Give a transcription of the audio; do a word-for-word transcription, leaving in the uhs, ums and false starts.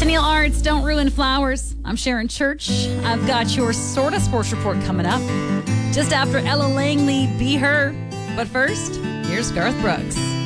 Neil Arts, Don't Ruin Flowers. I'm Sharon Church. I've got your sort of sports report coming up just after Ella Langley, Be Her. But first, here's Garth Brooks.